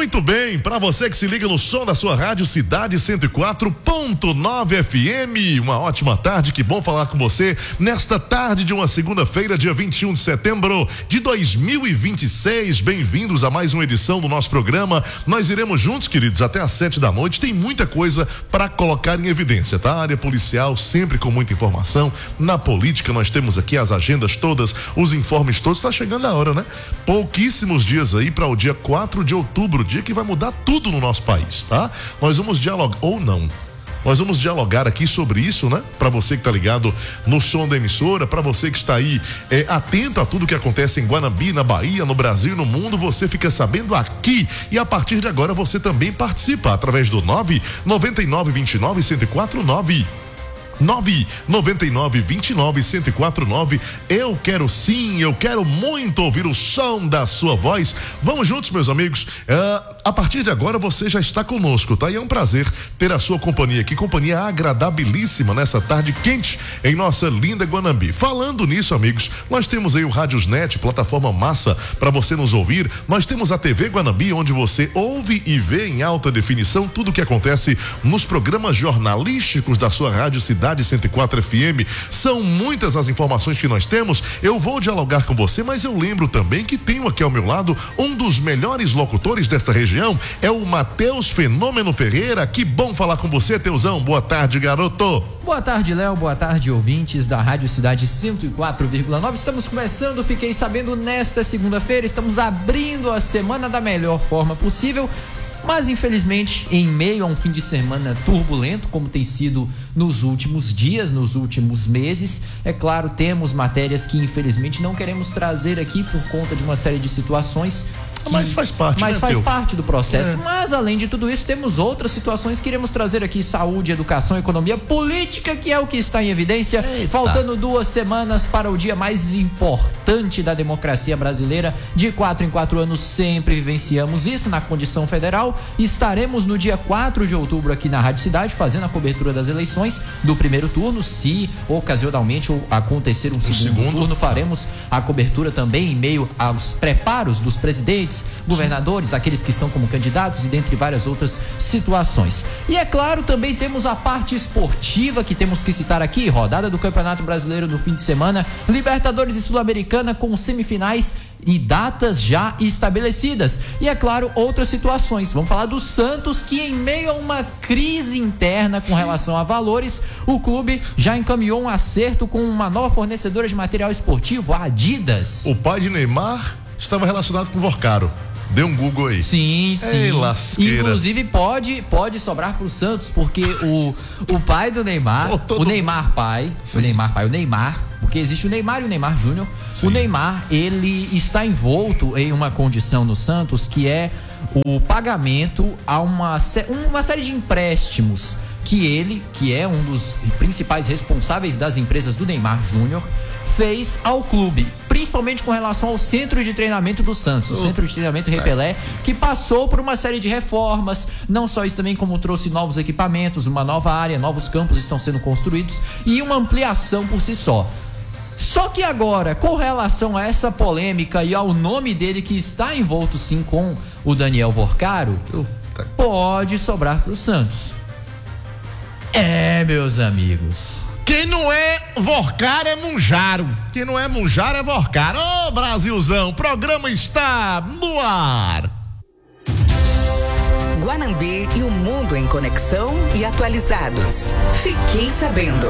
Muito bem, para você que se liga no som da sua rádio Cidade 104.9 FM, uma ótima tarde, que bom falar com você nesta tarde de uma segunda-feira, dia 21 de setembro de 2026. Bem-vindos a mais uma edição do nosso programa. Nós iremos juntos, queridos, até às 7 da noite. Tem muita coisa para colocar em evidência, tá? A área policial sempre com muita informação. Na política nós temos aqui as agendas todas, os informes todos. Está chegando a hora, né? Pouquíssimos dias aí para o dia 4 de outubro, dia que vai mudar tudo no nosso país, tá? Nós vamos dialogar, ou não, nós vamos dialogar aqui sobre isso, né? Para você que tá ligado no som da emissora, para você que está aí atento a tudo que acontece em Guanambi, na Bahia, no Brasil e no mundo, você fica sabendo aqui. E a partir de agora você também participa através do 99929-1049. 999-29-1049. Eu quero sim, eu quero muito ouvir o som da sua voz. Vamos juntos, meus amigos. A partir de agora você já está conosco, tá? E é um prazer ter a sua companhia aqui, companhia agradabilíssima nessa tarde quente em nossa linda Guanambi. Falando nisso, amigos, nós temos aí o Rádiosnet, plataforma massa para você nos ouvir. Nós temos a TV Guanambi, onde você ouve e vê em alta definição tudo o que acontece nos programas jornalísticos da sua rádio Cidade 104 FM. São muitas as informações que nós temos. Eu vou dialogar com você, mas eu lembro também que tenho aqui ao meu lado um dos melhores locutores desta região, é o Matheus Fenômeno Ferreira. Que bom falar com você, Teuzão. Boa tarde, garoto. Boa tarde, Léo. Boa tarde, ouvintes da Rádio Cidade 104,9. Estamos começando, fiquei sabendo, nesta segunda-feira. Estamos abrindo a semana da melhor forma possível. Mas infelizmente, em meio a um fim de semana turbulento, como tem sido nos últimos dias, nos últimos meses, é claro, temos matérias que infelizmente não queremos trazer aqui por conta de uma série de situações. Mas faz parte, mas né, faz Teu? parte do processo. Mas além de tudo isso, temos outras situações que iremos trazer aqui: saúde, educação, economia, política, que é o que está em evidência. Eita. Faltando 2 semanas para o dia mais importante da democracia brasileira. De 4 em 4 anos sempre vivenciamos isso na condição federal. Estaremos no dia 4 de outubro aqui na Rádio Cidade fazendo a cobertura das eleições do primeiro turno. Se ocasionalmente acontecer um segundo turno, faremos a cobertura também em meio aos preparos dos presidentes, governadores, aqueles que estão como candidatos e dentre várias outras situações. E é claro, também temos a parte esportiva que temos que citar aqui: rodada do Campeonato Brasileiro no fim de semana, Libertadores e Sul-Americana com semifinais e datas já estabelecidas. E é claro, outras situações. Vamos falar do Santos, que em meio a uma crise interna com relação a valores, o clube já encaminhou um acerto com uma nova fornecedora de material esportivo, a Adidas. O pai de Neymar estava relacionado com o Vorcaro. Dê um Google aí. Sim. Ei, lasqueira. Inclusive pode sobrar pro Santos, porque o pai do Neymar, o Neymar pai, porque existe o Neymar e o Neymar Júnior. Sim. O Neymar, ele está envolto em uma condição no Santos que é o pagamento a uma série de empréstimos que ele, que é um dos principais responsáveis das empresas do Neymar Júnior, fez ao clube, principalmente com relação ao centro de treinamento do Santos, o centro de treinamento Repelé, que passou por uma série de reformas. Não só isso, também como trouxe novos equipamentos, uma nova área, novos campos estão sendo construídos e uma ampliação por si só. Só que agora, com relação a essa polêmica e ao nome dele, que está envolto sim com o Daniel Vorcaro, pode sobrar pro Santos. Meus amigos, quem não é Vorcaro é Munjaro. Quem não é Munjaro é Vorcaro. Ô, Brasilzão, o programa está no ar. Guanambi e o mundo em conexão e atualizados. Fiquei sabendo.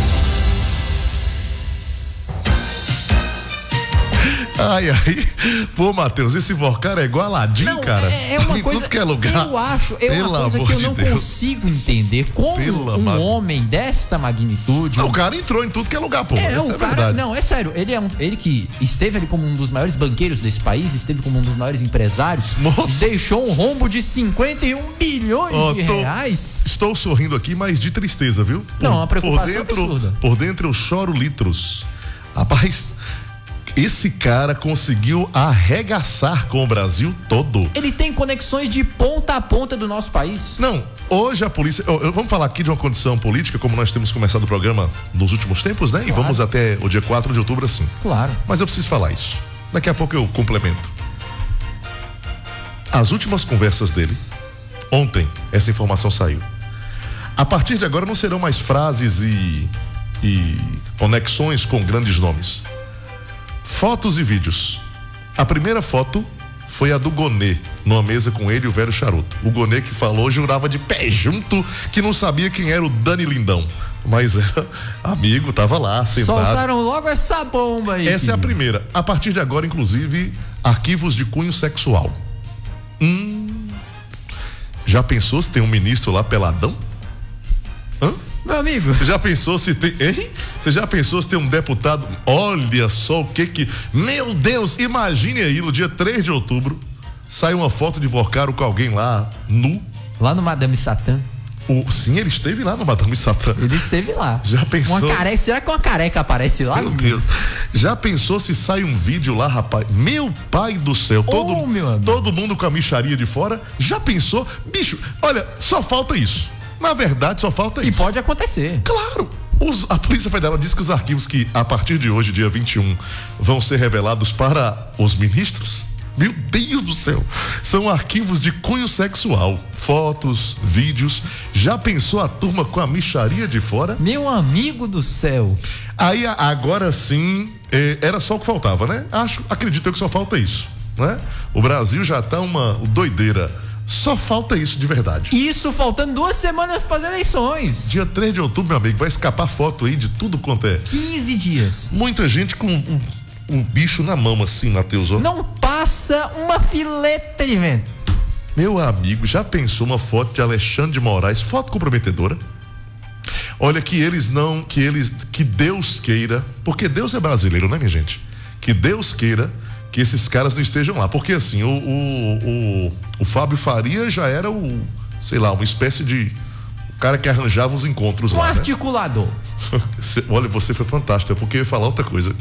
Ai, pô, Matheus, esse Vorcaro é igual Aladim, cara. É uma em coisa, tudo que é lugar. Eu acho, uma coisa que eu não consigo entender. Como homem desta magnitude. Não, o cara entrou em tudo que é lugar, pô. Essa é verdade. Não, é sério. Ele que esteve ali como um dos maiores banqueiros desse país, esteve como um dos maiores empresários. Moço. Deixou um rombo de 51 bilhões de reais. Estou sorrindo aqui, mas de tristeza, viu? Não, uma preocupação absurda. Por dentro eu choro litros. Rapaz, esse cara conseguiu arregaçar com o Brasil todo. Ele tem conexões de ponta a ponta do nosso país. Não, hoje a polícia... Vamos falar aqui de uma condição política, como nós temos começado o programa nos últimos tempos, né? Claro. E vamos até o dia 4 de outubro assim. Claro. Mas eu preciso falar isso. Daqui a pouco eu complemento. as últimas conversas dele, ontem, essa informação saiu. A partir de agora não serão mais frases e conexões com grandes nomes. Fotos e vídeos. A primeira foto foi a do Gonê, numa mesa com ele e o velho Charuto. O Gonê que falou, jurava de pé junto que não sabia quem era o Dani Lindão. Mas era amigo, tava lá, sentado. Soltaram logo essa bomba aí. Essa é a primeira. A partir de agora, inclusive, arquivos de cunho sexual. Já pensou se tem um ministro lá peladão? Hã? Meu amigo. Você já pensou se tem, hein? Você já pensou se tem um deputado? Olha só o que. Meu Deus, imagine aí, no dia 3 de outubro, sai uma foto de Vocaro com alguém lá, nu. Lá no Madame Satã. Sim, ele esteve lá no Madame Satã. Ele esteve lá. Já pensou? Será que uma careca aparece lá? Meu Deus. Já pensou se sai um vídeo lá, rapaz? Meu pai do céu. Todo mundo com a micharia de fora. Já pensou? Bicho, olha, só falta isso. Na verdade, só falta isso. E pode acontecer. Claro. A Polícia Federal diz que os arquivos que, a partir de hoje, dia 21, vão ser revelados para os ministros. Meu Deus do céu. São arquivos de cunho sexual. Fotos, vídeos. Já pensou a turma com a micharia de fora? Meu amigo do céu. Aí, agora sim, era só o que faltava, né? Acredito que só falta isso, né? O Brasil já tá uma doideira. Só falta isso de verdade. Isso faltando 2 semanas para as eleições. Dia 3 de outubro, meu amigo, vai escapar foto aí de tudo quanto é. 15 dias. Muita gente com um bicho na mão assim, Matheus. Ó. Não passa uma fileta de vento. Meu amigo, já pensou uma foto de Alexandre de Moraes, foto comprometedora? Olha, que Deus queira, porque Deus é brasileiro, né, minha gente? Que Deus queira que esses caras não estejam lá, porque assim, o Fábio Faria já era uma espécie de cara que arranjava os encontros lá, articulador. Né? Olha, você foi fantástico, porque eu ia falar outra coisa.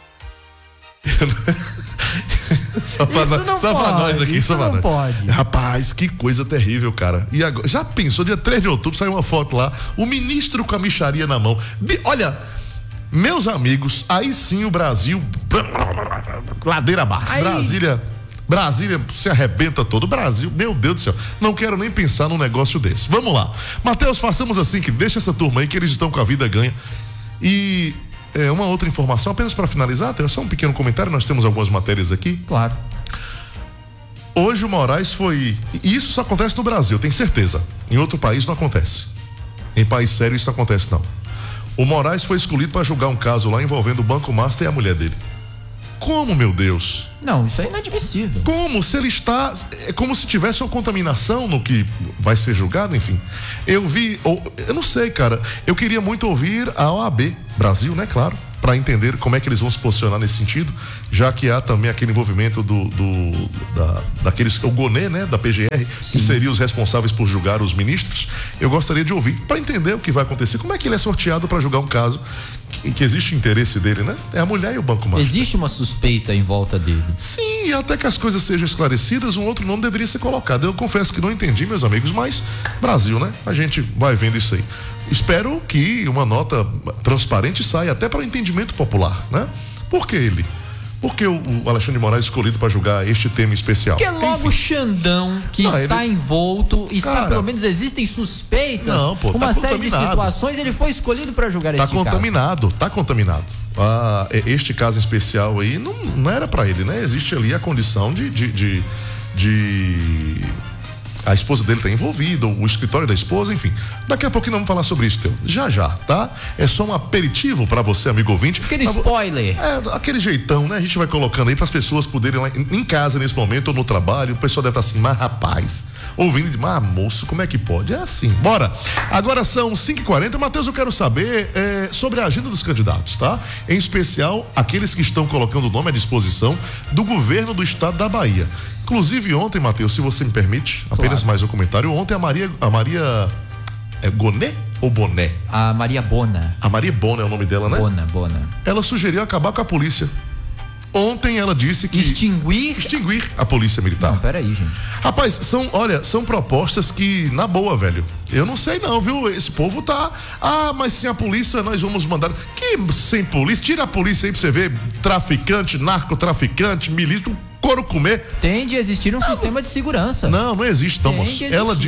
Só pra nós aqui, isso não pode. Rapaz, que coisa terrível, cara. E agora, já pensou, dia 3 de outubro saiu uma foto lá, o ministro com a micharia na mão. Olha, meus amigos, aí sim o Brasil ladeira abaixo. Brasília se arrebenta todo. Brasil, meu Deus do céu, não quero nem pensar num negócio desse. Vamos lá, Matheus, façamos assim, que deixa essa turma aí que eles estão com a vida ganha. E uma outra informação, apenas para finalizar, tem só um pequeno comentário, nós temos algumas matérias aqui. Claro. Hoje o Moraes foi, e isso só acontece no Brasil, tenho certeza. Em outro país não acontece. Em país sério isso não acontece não. O Moraes foi escolhido para julgar um caso lá envolvendo o Banco Master e a mulher dele. Como, meu Deus? Não, isso é inadmissível. Como? Se ele está... É como se tivesse uma contaminação no que vai ser julgado, enfim. Eu não sei, cara. Eu queria muito ouvir a OAB Brasil, né? Claro. Para entender como é que eles vão se posicionar nesse sentido, já que há também aquele envolvimento daqueles, o Gonê, né, da PGR, sim, que seriam os responsáveis por julgar os ministros. Eu gostaria de ouvir, para entender o que vai acontecer, como é que ele é sorteado para julgar um caso que existe interesse dele, né? É a mulher e o Banco Master. Existe uma suspeita em volta dele. Sim, até que as coisas sejam esclarecidas, um outro nome deveria ser colocado. Eu confesso que não entendi, meus amigos, mas Brasil, né? A gente vai vendo isso aí. Espero que uma nota transparente saia até para o entendimento popular, né? Por que ele? Por que o Alexandre de Moraes escolhido para julgar este tema especial? Porque logo o Xandão, que está envolto, pelo menos existem suspeitas, uma série de situações, ele foi escolhido para julgar este caso. Tá contaminado. Este caso especial aí não era para ele, né? Existe ali a condição de a esposa dele está envolvida, o escritório da esposa, enfim. Daqui a pouquinho vamos falar sobre isso, Teu. Já, tá? É só um aperitivo para você, amigo ouvinte. Aquele spoiler. Aquele jeitão, né? A gente vai colocando aí para as pessoas poderem lá em casa nesse momento ou no trabalho. O pessoal deve estar assim, mas rapaz, ouvindo de moço, como é que pode? É assim. Bora. Agora são 5h40. Matheus, eu quero saber sobre a agenda dos candidatos, tá? Em especial, aqueles que estão colocando o nome à disposição do governo do estado da Bahia. Inclusive ontem, Matheus, se você me permite, apenas mais um comentário. Ontem a Maria Gonê ou Boné? A Maria Bona. A Maria Bona é o nome dela, né? Bona. Ela sugeriu acabar com a polícia. Ontem ela disse que... Extinguir a polícia militar. Não, peraí, gente. Rapaz, são propostas que, na boa, velho, eu não sei não, viu? Esse povo tá... mas sem a polícia nós vamos mandar... Que sem polícia? Tira a polícia aí pra você ver. Traficante, narcotraficante, milícia, couro comer. Tem de existir um sistema de segurança. Não existe, não, moço.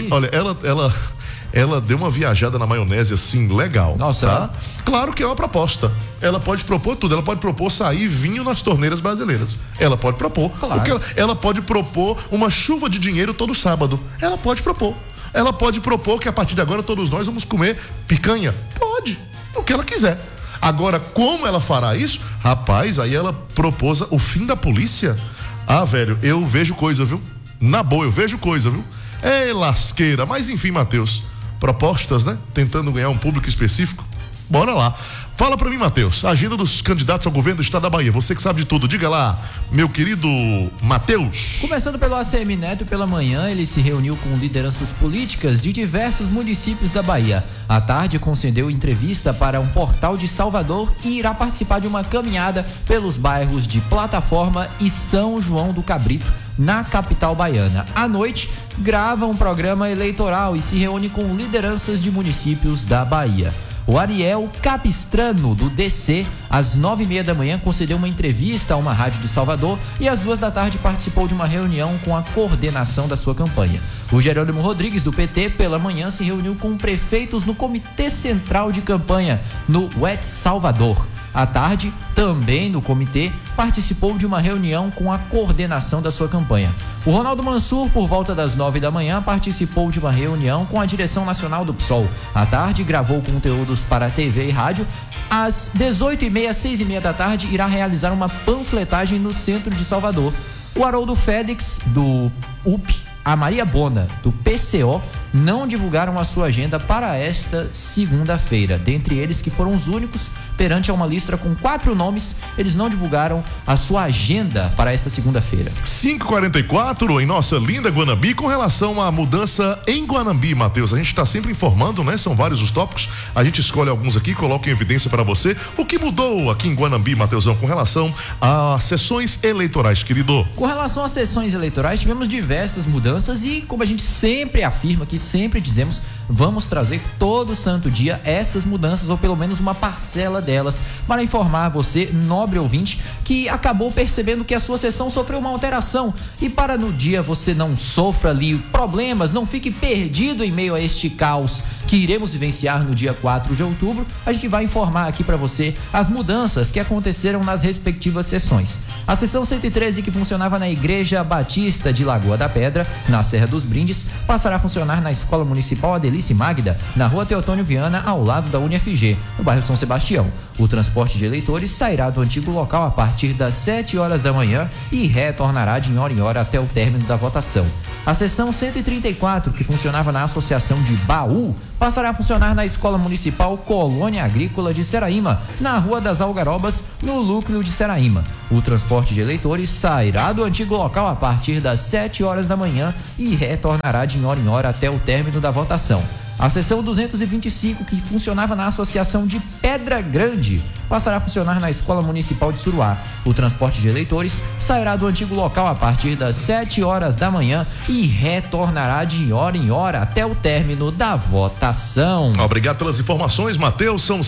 Ela deu uma viajada na maionese assim, legal. Nossa. Tá? Claro que é uma proposta. Ela pode propor tudo. Ela pode propor sair vinho nas torneiras brasileiras. Ela pode propor. Claro. Ela pode propor uma chuva de dinheiro todo sábado. Ela pode propor. Ela pode propor que a partir de agora todos nós vamos comer picanha. Pode. O que ela quiser. Agora, como ela fará isso? Rapaz, aí ela propôs o fim da polícia. Ah, velho, eu vejo coisa, viu? Na boa, eu vejo coisa, viu? É lasqueira. Mas enfim, Matheus. Propostas, né? Tentando ganhar um público específico. Bora lá. Fala pra mim, Matheus, a agenda dos candidatos ao governo do estado da Bahia. Você que sabe de tudo, diga lá, meu querido Matheus. Começando pelo ACM Neto, pela manhã ele se reuniu com lideranças políticas de diversos municípios da Bahia. À tarde concedeu entrevista para um portal de Salvador e irá participar de uma caminhada pelos bairros de Plataforma e São João do Cabrito, na capital baiana. À noite, grava um programa eleitoral e se reúne com lideranças de municípios da Bahia. O Ariel Capistrano, do DC, às 9h30 da manhã, concedeu uma entrevista a uma rádio de Salvador e às 2 da tarde participou de uma reunião com a coordenação da sua campanha. O Jerônimo Rodrigues, do PT, pela manhã se reuniu com prefeitos no Comitê Central de Campanha, no West Salvador. À tarde, também no comitê, participou de uma reunião com a coordenação da sua campanha. O Ronaldo Mansur, por volta das 9 da manhã, participou de uma reunião com a direção nacional do PSOL. À tarde, gravou conteúdos para TV e rádio. Às 18h30, 6h30 da tarde, irá realizar uma panfletagem no centro de Salvador. O Haroldo Félix, do UP, a Maria Bona, do PCO, não divulgaram a sua agenda para esta segunda-feira. Dentre eles, que foram os únicos, perante a uma lista com 4 nomes, eles não divulgaram a sua agenda para esta segunda-feira. 5h44 em nossa linda Guanambi, com relação à mudança em Guanambi, Matheus. A gente está sempre informando, né? São vários os tópicos. A gente escolhe alguns aqui, coloca em evidência para você. O que mudou aqui em Guanambi, Matheusão, com relação às sessões eleitorais, querido? Com relação às sessões eleitorais, tivemos diversas mudanças e, como a gente sempre afirma aqui, sempre dizemos, vamos trazer todo santo dia essas mudanças, ou pelo menos uma parcela delas, para informar você, nobre ouvinte, que acabou percebendo que a sua sessão sofreu uma alteração, e para no dia você não sofra ali problemas, não fique perdido em meio a este caos que iremos vivenciar no dia 4 de outubro, a gente vai informar aqui para você as mudanças que aconteceram nas respectivas sessões. A sessão 113, que funcionava na Igreja Batista de Lagoa da Pedra, na Serra dos Brindes, passará a funcionar na Escola Municipal Adelice Magda, na Rua Teotônio Viana, ao lado da UniFG, no bairro São Sebastião. O transporte de eleitores sairá do antigo local a partir das 7 horas da manhã e retornará de hora em hora até o término da votação. A sessão 134, que funcionava na Associação de Baú, passará a funcionar na Escola Municipal Colônia Agrícola de Seraíma, na Rua das Algarobas, no núcleo de Seraíma. O transporte de eleitores sairá do antigo local a partir das 7 horas da manhã e retornará de hora em hora até o término da votação. A seção 225, que funcionava na Associação de Pedra Grande, passará a funcionar na Escola Municipal de Suruá. O transporte de eleitores sairá do antigo local a partir das 7 horas da manhã e retornará de hora em hora até o término da votação. Obrigado pelas informações, Matheus. São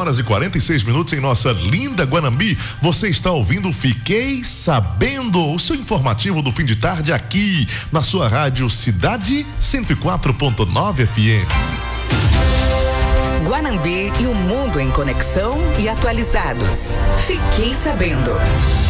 5h46 em nossa linda Guanambi. Você está ouvindo Fiquei Sabendo, o seu informativo do fim de tarde aqui na sua rádio Cidade 104.9 FM. Guanambi e o mundo em conexão e atualizados. Fiquei sabendo.